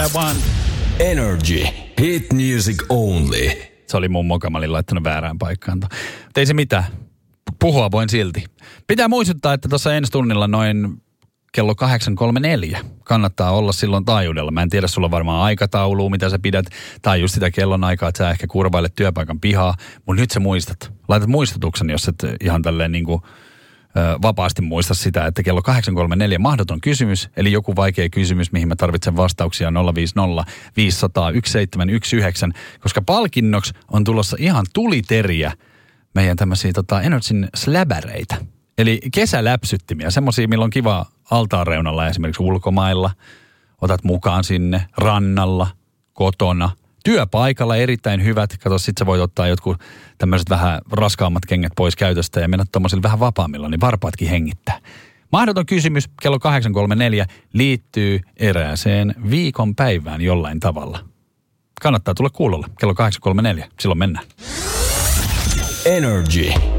I want. Energy. Hit music only. Se oli mun moka, mä olin laittanut väärään paikkaan. Mutta ei se mitään. Puhua voin silti. Pitää muistuttaa, että tuossa ensi tunnilla noin kello 8.34 kannattaa olla silloin taajuudella. Mä en tiedä, sulla on varmaan aikataulua, mitä sä pidät, tai just sitä kellonaikaa, että sä ehkä kurvailet työpaikan pihaa, mutta nyt sä muistat. Laitat muistutuksen, jos et ihan tälleen niinku vapaasti muista sitä, että kello 8.34 mahdoton kysymys, eli joku vaikea kysymys, mihin mä tarvitsen vastauksia 050 500 1719, koska palkinnoksi on tulossa ihan tuliteriä meidän tämmöisiä Energyn släbäreitä. Eli kesäläpsyttimiä, semmoisia, millä on kiva altaan reunalla esimerkiksi ulkomailla. Otat mukaan sinne, rannalla, kotona, työpaikalla erittäin hyvät. Kato, sit sä voit ottaa jotkut tämmöiset vähän raskaammat kengät pois käytöstä ja mennä tommosille vähän vapaammilla, niin varpaatkin hengittää. Mahdoton kysymys kello 8.34 liittyy erääseen viikonpäivään jollain tavalla. Kannattaa tulla kuulolle kello 8.34, silloin mennään. Energy.